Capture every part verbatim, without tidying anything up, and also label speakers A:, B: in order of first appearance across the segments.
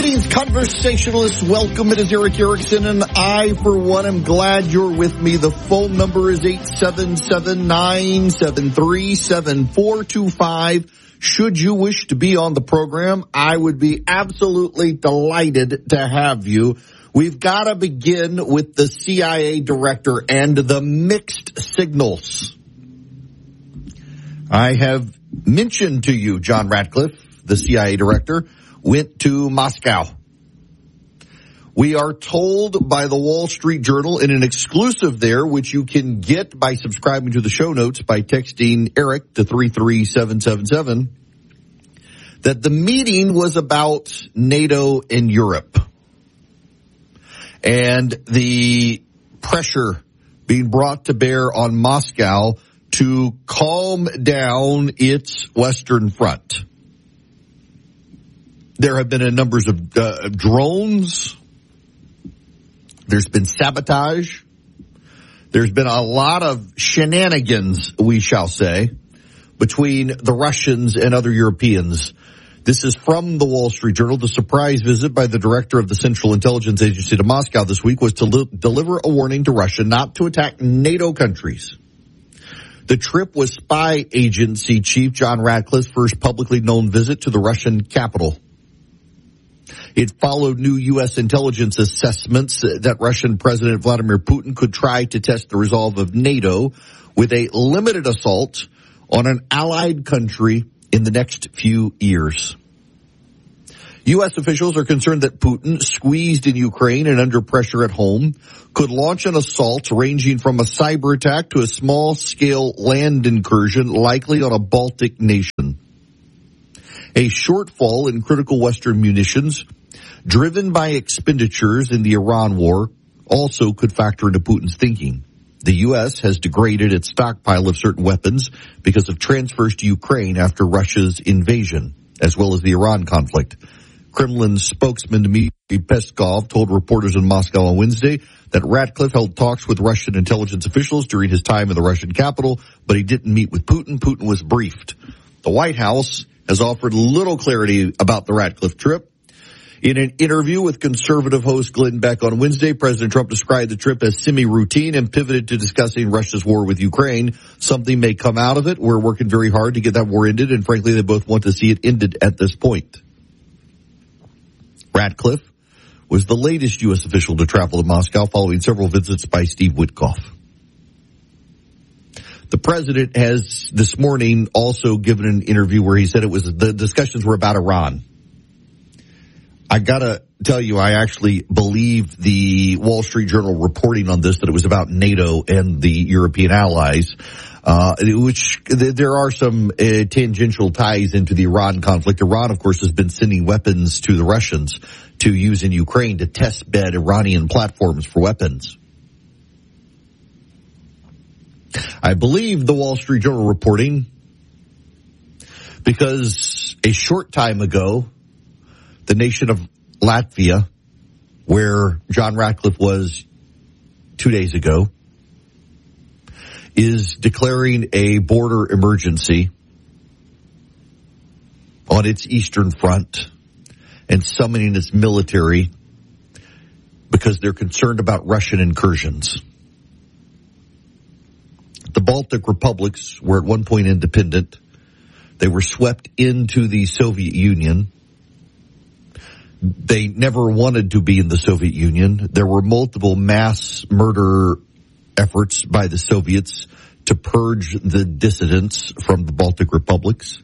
A: Greetings, conversationalists. Welcome. It is Eric Erickson, and I, for one, am glad you're with me. The phone number is eight seven seven, nine seven three, seven four two five. Should you wish to be on the program, I would be absolutely delighted to have you. We've got to begin with the C I A director and the mixed signals. I have mentioned to you, John Ratcliffe, the C I A director, went to Moscow. We are told by the Wall Street Journal in an exclusive there, which you can get by subscribing to the show notes by texting Eric to three three seven seven seven, that the meeting was about NATO and Europe and the pressure being brought to bear on Moscow to calm down its Western Front. There have been a number of uh, drones. There's been sabotage. There's been a lot of shenanigans, we shall say, between the Russians and other Europeans. This is from the Wall Street Journal. The surprise visit by the director of the Central Intelligence Agency to Moscow this week was to li- deliver a warning to Russia not to attack NATO countries. The trip was spy agency chief John Ratcliffe's first publicly known visit to the Russian capital. It followed new U S intelligence assessments that Russian President Vladimir Putin could try to test the resolve of NATO with a limited assault on an allied country in the next few years. U S officials are concerned that Putin, squeezed in Ukraine and under pressure at home, could launch an assault ranging from a cyber attack to a small-scale land incursion, likely on a Baltic nation. A shortfall in critical Western munitions, driven by expenditures in the Iran war, also could factor into Putin's thinking. The U S has degraded its stockpile of certain weapons because of transfers to Ukraine after Russia's invasion, as well as the Iran conflict. Kremlin spokesman Dmitry Peskov told reporters in Moscow on Wednesday that Ratcliffe held talks with Russian intelligence officials during his time in the Russian capital, but he didn't meet with Putin. Putin was briefed. The White House has offered little clarity about the Ratcliffe trip. In an interview with conservative host Glenn Beck on Wednesday, President Trump described the trip as semi-routine and pivoted to discussing Russia's war with Ukraine. Something may come out of it. We're working very hard to get that war ended, and frankly, they both want to see it ended at this point. Ratcliffe was the latest U S official to travel to Moscow following several visits by Steve Witkoff. The president has this morning also given an interview where he said it was the discussions were about Iran. I gotta tell you, I actually believe the Wall Street Journal reporting on this, that it was about NATO and the European allies, uh, which there are some uh, tangential ties into the Iran conflict. Iran, of course, has been sending weapons to the Russians to use in Ukraine to test bed Iranian platforms for weapons. I believe the Wall Street Journal reporting because a short time ago, the nation of Latvia, where John Ratcliffe was two days ago, is declaring a border emergency on its eastern front and summoning its military because they're concerned about Russian incursions. The Baltic republics were at one point independent. They were swept into the Soviet Union. They never wanted to be in the Soviet Union. There were multiple mass murder efforts by the Soviets to purge the dissidents from the Baltic republics.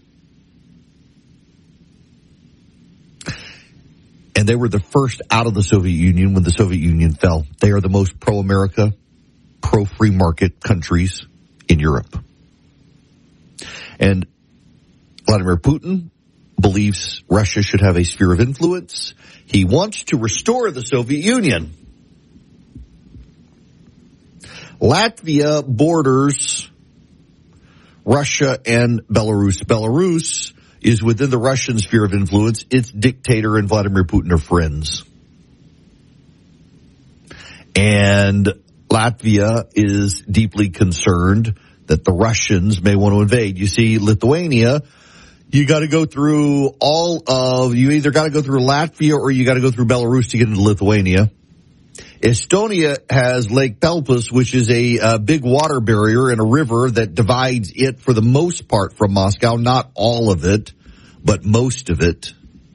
A: And they were the first out of the Soviet Union when the Soviet Union fell. They are the most pro-America, pro-free market countries in Europe. And Vladimir Putin believes Russia should have a sphere of influence. He wants to restore the Soviet Union. Latvia borders Russia and Belarus. Belarus is within the Russian sphere of influence. Its dictator and Vladimir Putin are friends. And Latvia is deeply concerned that the Russians may want to invade. You see, Lithuania You got to go through all of, you either got to go through Latvia or you got to go through Belarus to get into Lithuania. Estonia has Lake Pelpus, which is a, a big water barrier and a river that divides it for the most part from Moscow. Not all of it, but most of it.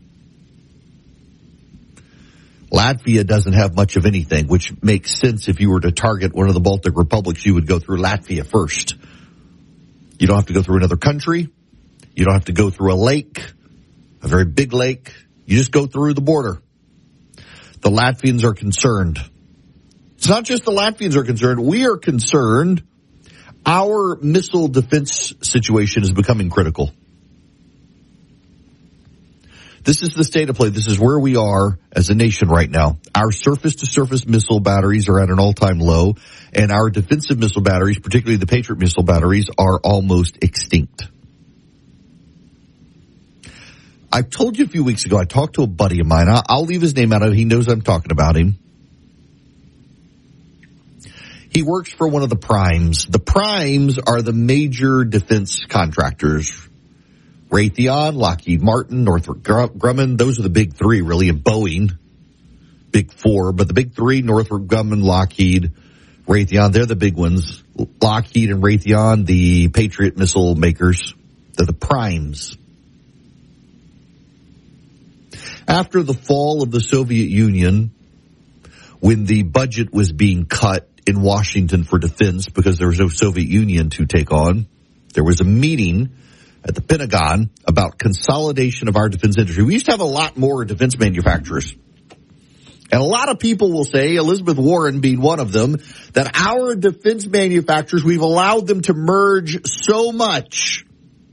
A: Latvia doesn't have much of anything, which makes sense. If you were to target one of the Baltic republics, you would go through Latvia first. You don't have to go through another country. You don't have to go through a lake, a very big lake. You just go through the border. The Latvians are concerned. It's not just the Latvians are concerned. We are concerned. Our missile defense situation is becoming critical. This is the state of play. This is where we are as a nation right now. Our surface-to-surface missile batteries are at an all-time low, and our defensive missile batteries, particularly the Patriot missile batteries, are almost extinct. I told you a few weeks ago, I talked to a buddy of mine. I'll leave his name out of it. He knows I'm talking about him. He works for one of the primes. The primes are the major defense contractors. Raytheon, Lockheed Martin, Northrop Grumman, those are the big three, really, and Boeing, big four. But the big three, Northrop Grumman, Lockheed, Raytheon, they're the big ones. Lockheed and Raytheon, the Patriot missile makers, they're the primes. After the fall of the Soviet Union, when the budget was being cut in Washington for defense because there was no Soviet Union to take on, there was a meeting at the Pentagon about consolidation of our defense industry. We used to have a lot more defense manufacturers. And a lot of people will say, Elizabeth Warren being one of them, that our defense manufacturers, we've allowed them to merge so much